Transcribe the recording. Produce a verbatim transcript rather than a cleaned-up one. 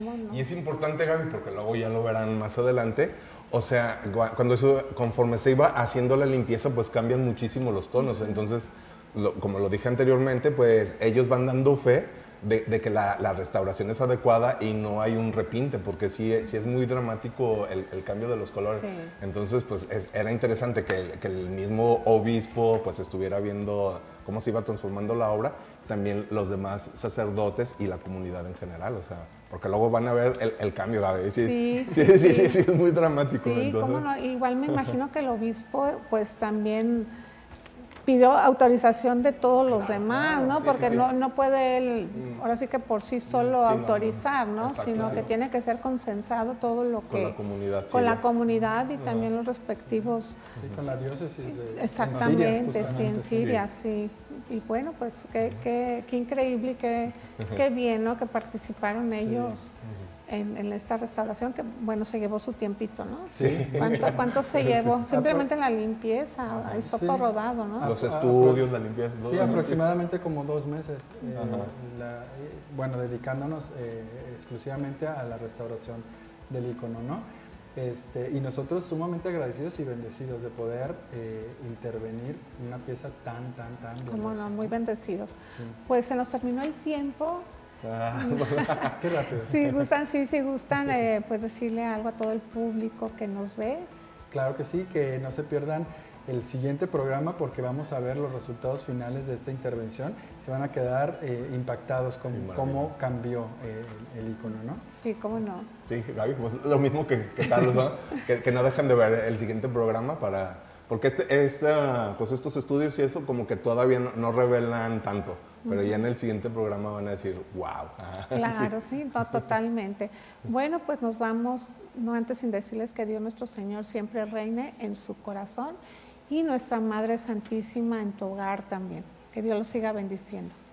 No. Y es importante, Gaby, porque luego ya lo verán más adelante. O sea, cuando eso, conforme se iba haciendo la limpieza, pues cambian muchísimo los tonos. Uh-huh. Entonces, lo, como lo dije anteriormente, pues ellos van dando fe de, de que la, la restauración es adecuada y no hay un repinte, porque sí, sí es muy dramático el, el cambio de los colores. Sí. Entonces, pues es, era interesante que el, que el mismo obispo pues estuviera viendo cómo se iba transformando la obra, también los demás sacerdotes y la comunidad en general, o sea, porque luego van a ver el, el cambio, Gaby. Sí, sí, sí, sí, sí, sí, sí, sí, es muy dramático. Sí, entonces. cómo no, igual me imagino que el obispo pues también pidió autorización de todos los claro, demás, claro, ¿no? Sí, Porque sí, sí. No, no puede él, ahora sí que por sí solo sí, autorizar, ¿no? no, no. Exacto, Sino sí. que tiene que ser consensado todo lo que... Con la comunidad. Con sí, la ya. comunidad y Ajá. también los respectivos... Sí, con la diócesis de Exactamente, en Siria, sí, en Siria, sí. sí. Y bueno, pues qué, qué, qué increíble y qué, qué bien, ¿no? Que participaron ellos. Sí. En, en esta restauración, que bueno, se llevó su tiempito, ¿no? Sí. ¿Cuánto, cuánto se llevó? Simplemente en la limpieza, el sopo sí. rodado, ¿no? Los estudios, la limpieza. Sí, aproximadamente como dos meses, eh, la, bueno, dedicándonos eh, exclusivamente a la restauración del icono, ¿no? Este, y nosotros sumamente agradecidos y bendecidos de poder eh, intervenir en una pieza tan, tan, tan... Cómo no, muy bendecidos. Sí. Pues se nos terminó el tiempo. Ah, qué rápido. Si gustan, sí, si gustan, eh, pues decirle algo a todo el público que nos ve. Claro que sí, que no se pierdan el siguiente programa porque vamos a ver los resultados finales de esta intervención. Se van a quedar eh, impactados con sí, cómo cambió eh, el, el icono, ¿no? Sí, cómo no. Sí, Gaby, pues lo mismo que, que Carlos, ¿no? que, que no dejan de ver el siguiente programa para... Porque este, esta, pues estos estudios y eso como que todavía no, no revelan tanto. Pero ya en el siguiente programa van a decir, wow. Claro, sí, no, totalmente. Bueno, pues nos vamos, no antes sin decirles que Dios nuestro Señor siempre reine en su corazón y nuestra Madre Santísima en tu hogar también. Que Dios los siga bendiciendo.